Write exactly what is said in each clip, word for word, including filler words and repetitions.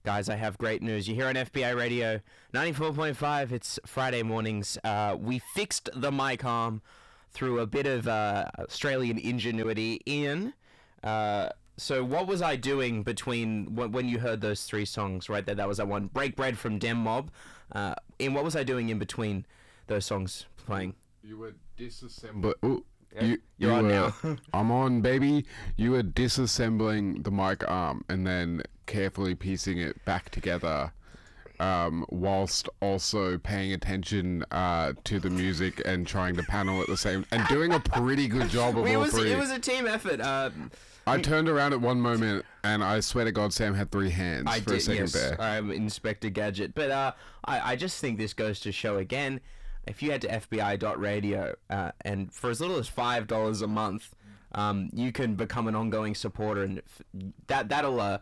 Guys, I have great news. You're here on F B I Radio ninety-four point five. It's Friday mornings. Uh, we fixed the mic arm through a bit of uh, Australian ingenuity. Ian, uh, so what was I doing between w- when you heard those three songs right there? That was that one, Break Bread from Dem Mob. Uh, Ian, what was I doing in between those songs playing? You were disassembling. Ooh, Yeah, you, you're you on were, now. I'm on, baby. You were disassembling the mic arm and then carefully piecing it back together, um, whilst also paying attention uh, to the music and trying to panel at the same, and doing a pretty good job of it all was three. it was a team effort. Uh, I turned around at one moment and I swear to God, Sam had three hands I for did, a second yes, there. I'm Inspector Gadget. But uh, I, I just think this goes to show again, if you head to F B I dot radio uh, and for as little as five dollars a month, um, you can become an ongoing supporter, and f- that that'll uh,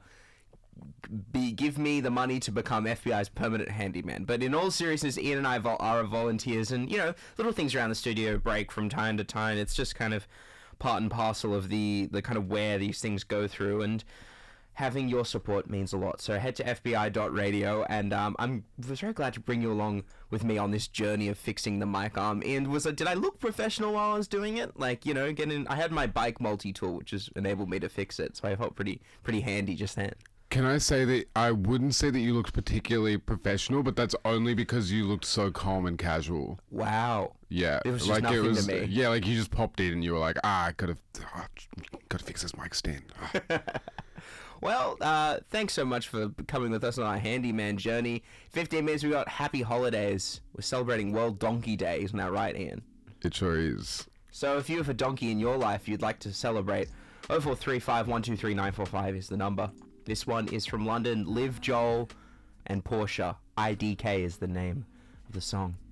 be give me the money to become F B I's permanent handyman. But in all seriousness, Ian and I vol- are volunteers, and you know, little things around the studio break from time to time. It's just kind of part and parcel of the the kind of where these things go through, and having your support means a lot. So head to F B I dot radio, and um, I'm was very glad to bring you along with me on this journey of fixing the mic arm. And was did I look professional while I was doing it? Like, you know, getting I had my bike multi-tool, which has enabled me to fix it, so I felt pretty pretty handy just then. Can I say that I wouldn't say that you looked particularly professional, but that's only because you looked so calm and casual. Wow. Yeah, It was just like nothing it was. to me. Yeah, like you just popped in and you were like, ah, I could have, oh, got to fix this mic stand. Ah. Well, uh, thanks so much for coming with us on our handyman journey. fifteen minutes, we got happy holidays. We're celebrating World Donkey Day, isn't that right, Ian? It sure is. So if you have a donkey in your life you'd like to celebrate, oh four three five, one two three, nine four five is the number. This one is from London, Liv, Joel, and Portia. I D K is the name of the song.